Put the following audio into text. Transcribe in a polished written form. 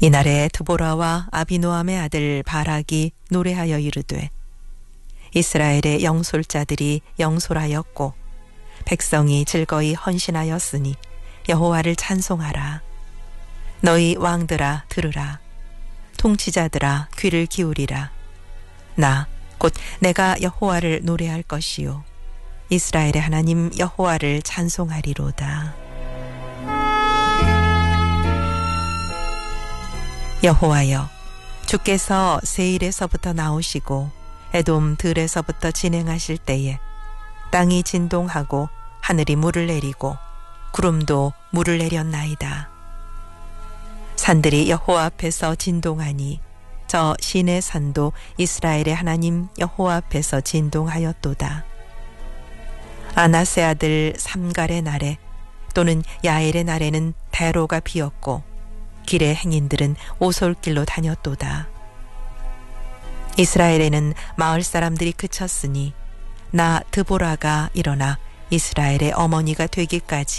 이날에 드보라와 아비노함의 아들 바락이 노래하여 이르되 이스라엘의 영솔자들이 영솔하였고 백성이 즐거이 헌신하였으니 여호와를 찬송하라. 너희 왕들아 들으라. 통치자들아 귀를 기울이라. 나 곧 내가 여호와를 노래할 것이요 이스라엘의 하나님 여호와를 찬송하리로다. 여호와여, 주께서 세일에서부터 나오시고 에돔 들에서부터 진행하실 때에 땅이 진동하고 하늘이 물을 내리고 구름도 물을 내렸나이다. 산들이 여호와 앞에서 진동하니 저 시내 산도 이스라엘의 하나님 여호와 앞에서 진동하였도다. 아나세 아들 삼갈의 날에 또는 야엘의 날에는 대로가 비었고 길의 행인들은 오솔길로 다녔도다. 이스라엘에는 마을 사람들이 그쳤으니 나 드보라가 일어나 이스라엘의 어머니가 되기까지